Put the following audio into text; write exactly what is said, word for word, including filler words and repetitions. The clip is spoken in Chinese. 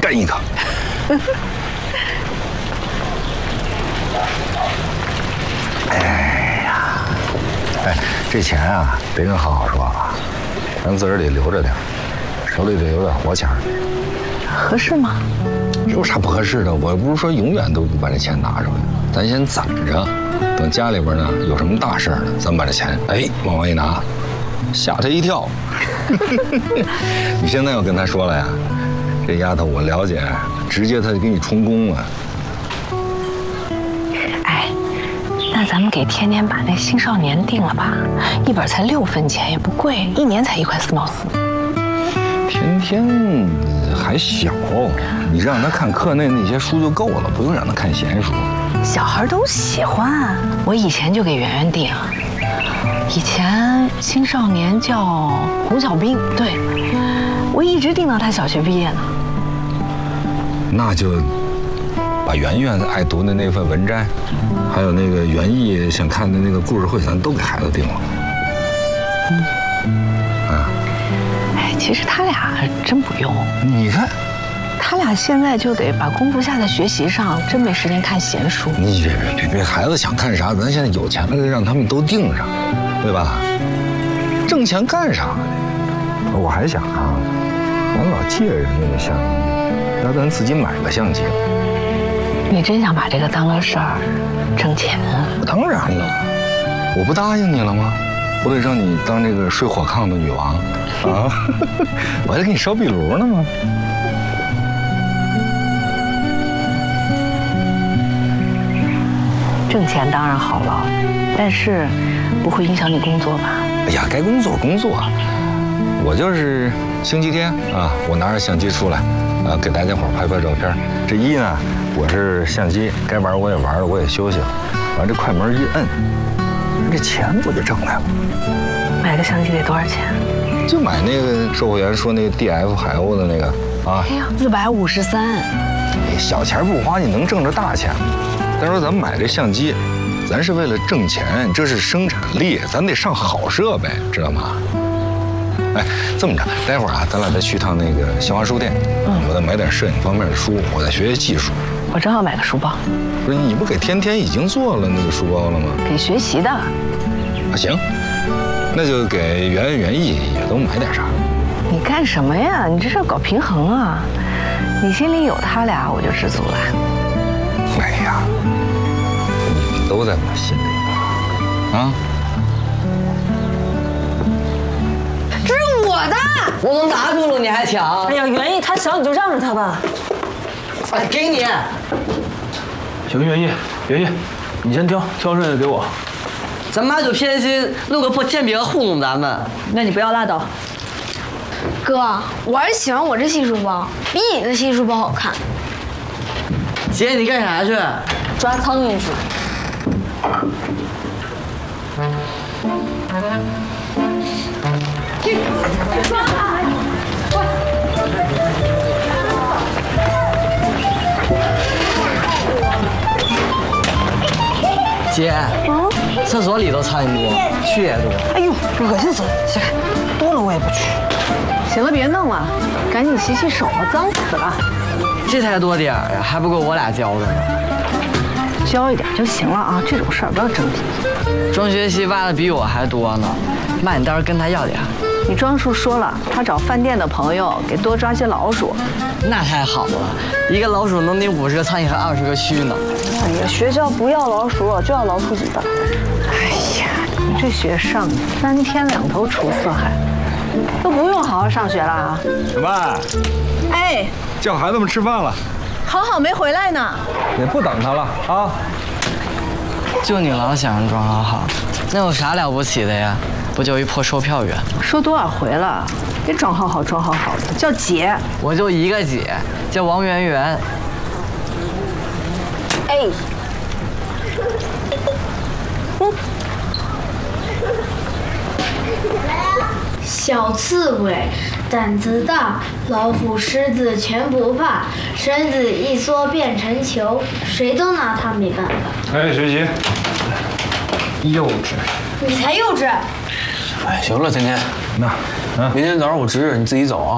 干一个。哎呀，哎，这钱啊，得跟好好说啊，咱自个儿得留着点，手里得有点活钱。 合适吗？ 有啥不合适的？我不是说永远都不把这钱拿出来，咱先攒着，等家里边呢有什么大事呢，咱把这钱哎往外一拿，吓他一跳。你现在要跟他说了呀，这丫头我了解，直接他就给你充公了。 哎，那咱们给天天把那青少年定了吧，一本才六分钱，也不贵，一年才一块四毛四。 天天还小，你让他看课内那些书就够了，不用让他看闲书。 小孩都喜欢，我以前就给圆圆定，以前青少年叫红小兵，对，我一直定到他小学毕业呢。 那就把圆圆爱读的那份文摘，还有那个园艺想看的那个故事会，咱都给孩子定了。 嗯。 啊。 哎，其实他俩真不用。 你看。 他俩现在就得把功夫下在学习上，真没时间看闲书。 你别别别别，孩子想看啥，咱现在有钱了，让他们都定上，对吧？挣钱干啥呢？我还想啊，咱老借人家的相机，要咱自己买个相机。 你真想把这个当个事儿，挣钱啊？ 当然了，我不答应你了吗？我得让你当这个睡火炕的女王啊！我还得给你烧壁炉呢吗？ 挣钱当然好了，但是不会影响你工作吧？ 哎呀，该工作工作。我就是星期天啊，我拿着相机出来，啊，给大家伙拍拍照片。这一呢，我是相机，该玩我也玩了，我也休息了。完这快门一摁，这钱不就挣来了？ 买个相机得多少钱？ 就买那个售货员说那个 D F 海鸥的那个啊。 哎呀，四百五十三。 小钱不花，你能挣着大钱。再说咱们买这相机，咱是为了挣钱，这是生产力，咱得上好设备，知道吗？哎，这么着，待会儿啊，咱俩再去趟那个新华书店，嗯，我再买点摄影方面的书，我再学学技术。 我正好买个书包。 不是，你不给天天已经做了那个书包了吗？ 给学习的。啊， 行，那就给园园艺也都买点啥。 你干什么呀？你这是要搞平衡啊！你心里有他俩，我就知足了。 哎呀，你们都在我心里啊！ 这是我的， 我都拿住了，你还抢？ 哎呀，园艺他小，你就让着他吧。 哎，给你。 行，园艺，园艺，你先挑，挑剩下的给我。 咱妈就偏心弄个破铅笔糊弄咱们。 那你不要拉倒。 哥，我还是喜欢我这细书包，比你的细书包好看。 姐，你干啥去？ 抓苍蝇去。 抓它！ 姐，嗯，厕所里头苍蝇多，蛆也多。 哎呦，恶心死了！起来，多了我也不去。行了，别弄了，赶紧洗洗手吧，脏死了。 这才多点儿呀，还不够我俩教的呢。 教一点就行了啊，这种事儿不要争脾气。 庄学习挖的比我还多呢，妈，你到时候跟他要点。 你庄叔说了，他找饭店的朋友给多抓些老鼠。 那太好了，一个老鼠能顶五十个苍蝇和二十个蛆呢。 哎呀，学校不要老鼠，就要老鼠尾巴。哎呀，你这学上三天两头出四海，都不用好好上学了啊！ 小曼， 哎， 叫孩子们吃饭了。 好好没回来呢。 也不等他了啊。 就你老想着装好好，那有啥了不起的呀？不就一破售票员？ 说多少回了，别装好好装好好的，叫姐。 我就一个姐，叫王圆圆。 哎，嗯， 小刺猬胆子大，老虎、狮子全不怕，身子一缩变成球，谁都拿它没办法。 哎，学习。幼稚。 你才幼稚！ 哎，行了，天天，那，嗯，明天早上我值日，你自己走啊。